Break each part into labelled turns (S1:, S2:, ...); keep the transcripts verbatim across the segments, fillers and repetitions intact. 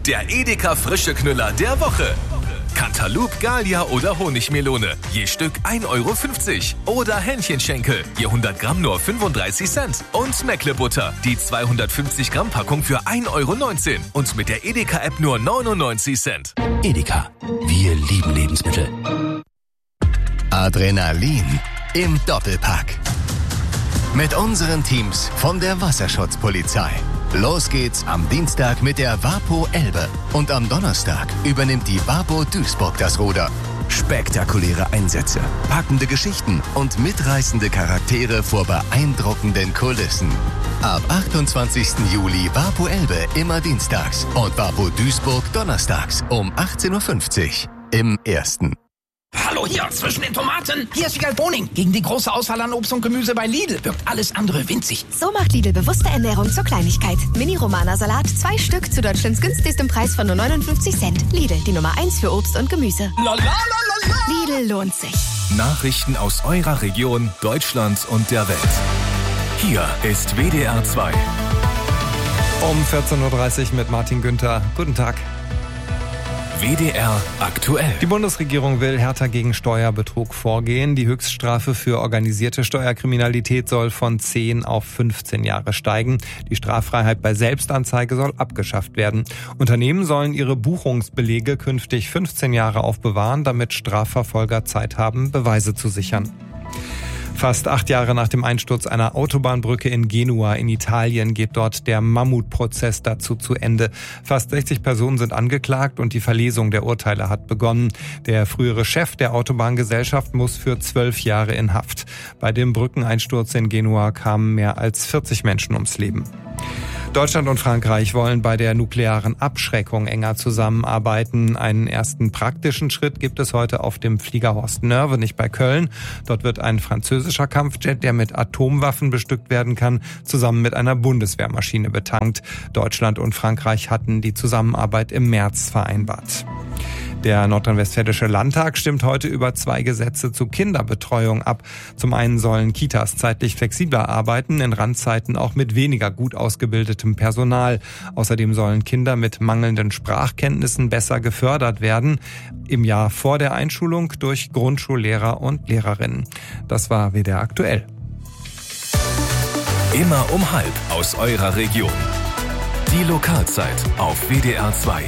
S1: Der Edeka frische Knüller der Woche. Cantaloupe, Gallia oder Honigmelone. Je Stück ein Euro fünfzig. Oder Hähnchenschenkel. Je hundert Gramm nur fünfunddreißig Cent. Und Meckle-Butter. Die zweihundertfünfzig Gramm Packung für ein Euro neunzehn. Und mit der Edeka-App nur neunundneunzig Cent.
S2: Edeka. Wir lieben Lebensmittel.
S3: Adrenalin im Doppelpack. Mit unseren Teams von der Wasserschutzpolizei. Los geht's am Dienstag mit der Wapo Elbe. Und am Donnerstag übernimmt die Wapo Duisburg das Ruder. Spektakuläre Einsätze, packende Geschichten und mitreißende Charaktere vor beeindruckenden Kulissen. Ab achtundzwanzigsten Juli Wapo Elbe immer dienstags und Wapo Duisburg donnerstags um achtzehn Uhr fünfzig im Ersten.
S4: Hallo hier, zwischen den Tomaten. Hier ist Wiegald Boning. Gegen die große Auswahl an Obst und Gemüse bei Lidl wirkt alles andere winzig.
S5: So macht Lidl bewusste Ernährung zur Kleinigkeit. Mini-Romana-Salat, zwei Stück zu Deutschlands günstigstem Preis von nur neunundfünfzig Cent. Lidl, die Nummer eins für Obst und Gemüse.
S4: La, la, la, la, la.
S5: Lidl lohnt sich.
S1: Nachrichten aus eurer Region, Deutschland und der Welt. Hier ist W D R zwei.
S6: Um vierzehn Uhr dreißig mit Martin Günther. Guten Tag.
S1: W D R aktuell.
S6: Die Bundesregierung will härter gegen Steuerbetrug vorgehen. Die Höchststrafe für organisierte Steuerkriminalität soll von zehn auf fünfzehn Jahre steigen. Die Straffreiheit bei Selbstanzeige soll abgeschafft werden. Unternehmen sollen ihre Buchungsbelege künftig fünfzehn Jahre aufbewahren, damit Strafverfolger Zeit haben, Beweise zu sichern. Fast acht Jahre nach dem Einsturz einer Autobahnbrücke in Genua in Italien geht dort der Mammutprozess dazu zu Ende. Fast sechzig Personen sind angeklagt und die Verlesung der Urteile hat begonnen. Der frühere Chef der Autobahngesellschaft muss für zwölf Jahre in Haft. Bei dem Brückeneinsturz in Genua kamen mehr als vierzig Menschen ums Leben. Deutschland und Frankreich wollen bei der nuklearen Abschreckung enger zusammenarbeiten. Einen ersten praktischen Schritt gibt es heute auf dem Flieger Horst Nörvenich bei Köln. Dort wird ein französischer Kampfjet, der mit Atomwaffen bestückt werden kann, zusammen mit einer Bundeswehrmaschine betankt. Deutschland und Frankreich hatten die Zusammenarbeit im März vereinbart. Der Nordrhein-Westfälische Landtag stimmt heute über zwei Gesetze zur Kinderbetreuung ab. Zum einen sollen Kitas zeitlich flexibler arbeiten, in Randzeiten auch mit weniger gut ausgebildetem Personal. Außerdem sollen Kinder mit mangelnden Sprachkenntnissen besser gefördert werden, im Jahr vor der Einschulung durch Grundschullehrer und Lehrerinnen. Das war W D R aktuell.
S1: Immer um halb aus eurer Region. Die Lokalzeit auf W D R zwei.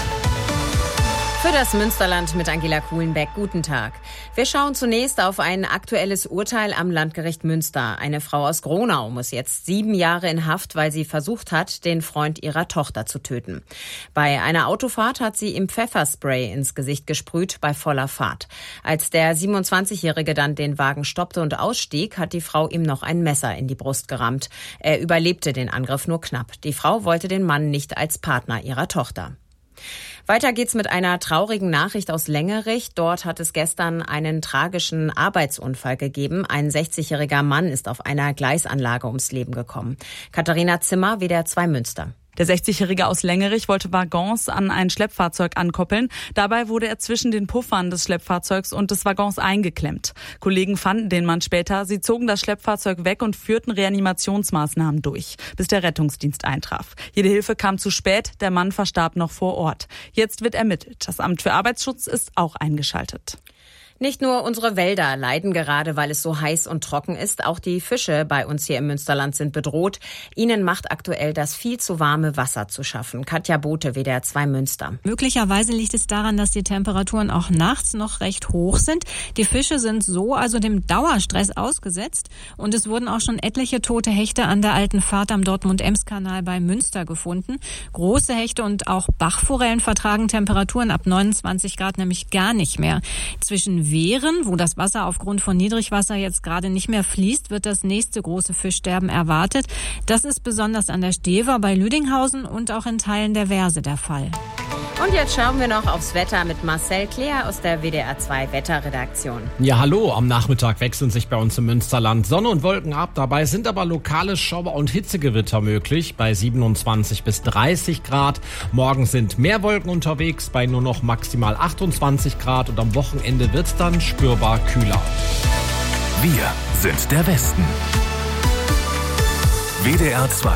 S7: Für das Münsterland mit Angela Kuhlenbeck. Guten Tag. Wir schauen zunächst auf ein aktuelles Urteil am Landgericht Münster. Eine Frau aus Gronau muss jetzt sieben Jahre in Haft, weil sie versucht hat, den Freund ihrer Tochter zu töten. Bei einer Autofahrt hat sie ihm Pfefferspray ins Gesicht gesprüht bei voller Fahrt. Als der siebenundzwanzigjährige dann den Wagen stoppte und ausstieg, hat die Frau ihm noch ein Messer in die Brust gerammt. Er überlebte den Angriff nur knapp. Die Frau wollte den Mann nicht als Partner ihrer Tochter. Weiter geht's mit einer traurigen Nachricht aus Längerich. Dort hat es gestern einen tragischen Arbeitsunfall gegeben. Ein sechzigjähriger Mann ist auf einer Gleisanlage ums Leben gekommen. Katharina Zimmer, W D R zwei Münster.
S8: Der sechzigjährige aus Längerich wollte Waggons an ein Schleppfahrzeug ankoppeln. Dabei wurde er zwischen den Puffern des Schleppfahrzeugs und des Waggons eingeklemmt. Kollegen fanden den Mann später. Sie zogen das Schleppfahrzeug weg und führten Reanimationsmaßnahmen durch, bis der Rettungsdienst eintraf. Jede Hilfe kam zu spät. Der Mann verstarb noch vor Ort. Jetzt wird ermittelt. Das Amt für Arbeitsschutz ist auch eingeschaltet.
S7: Nicht nur unsere Wälder leiden gerade, weil es so heiß und trocken ist. Auch die Fische bei uns hier im Münsterland sind bedroht. Ihnen macht aktuell das viel zu warme Wasser zu schaffen. Katja Bote, W D R zwei Münster.
S9: Möglicherweise liegt es daran, dass die Temperaturen auch nachts noch recht hoch sind. Die Fische sind so also dem Dauerstress ausgesetzt. Und es wurden auch schon etliche tote Hechte an der alten Fahrt am Dortmund-Ems-Kanal bei Münster gefunden. Große Hechte und auch Bachforellen vertragen Temperaturen ab neunundzwanzig Grad nämlich gar nicht mehr. Zwischen Wehren, wo das Wasser aufgrund von Niedrigwasser jetzt gerade nicht mehr fließt, wird das nächste große Fischsterben erwartet. Das ist besonders an der Stever bei Lüdinghausen und auch in Teilen der Verse der Fall.
S7: Und jetzt schauen wir noch aufs Wetter mit Marcel Kleer aus der W D R zwei Wetterredaktion.
S10: Ja, hallo. Am Nachmittag wechseln sich bei uns im Münsterland Sonne und Wolken ab. Dabei sind aber lokale Schauer- und Hitzegewitter möglich bei siebenundzwanzig bis dreißig Grad. Morgen sind mehr Wolken unterwegs bei nur noch maximal achtundzwanzig Grad und am Wochenende wird es dann spürbar kühler.
S1: Wir sind der Westen. W D R zwei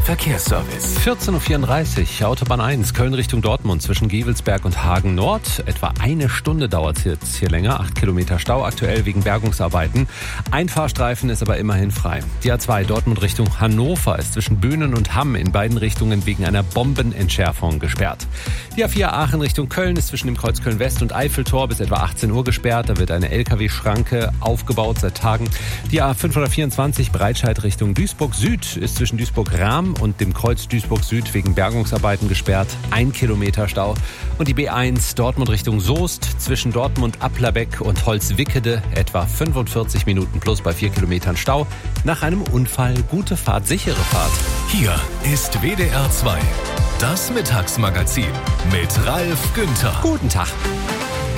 S1: Verkehrsservice.
S2: vierzehn Uhr vierunddreißig, Autobahn eins, Köln Richtung Dortmund zwischen Gevelsberg und Hagen Nord. Etwa eine Stunde dauert es jetzt hier länger. Acht Kilometer Stau aktuell wegen Bergungsarbeiten. Ein Fahrstreifen ist aber immerhin frei. Die A zwei Dortmund Richtung Hannover ist zwischen Böhnen und Hamm in beiden Richtungen wegen einer Bombenentschärfung gesperrt. Die A vier Aachen Richtung Köln ist zwischen dem Kreuz Köln West und Eiffeltor bis etwa achtzehn Uhr gesperrt. Da wird eine L K W-Schranke aufgebaut seit Tagen. Die A fünfhundertvierundzwanzig Breitscheid Richtung Duisburg Süd ist zwischen Duisburg-Rahm und dem Kreuz Duisburg Süd wegen Bergungsarbeiten gesperrt. Ein Kilometer Stau. Und die B eins Dortmund Richtung Soest zwischen Dortmund-Applerbeck und Holzwickede etwa fünfundvierzig Minuten plus bei vier Kilometern Stau. Nach einem Unfall gute Fahrt, sichere Fahrt.
S1: Hier ist W D R zwei. Das Mittagsmagazin mit Ralf Günther.
S2: Guten Tag.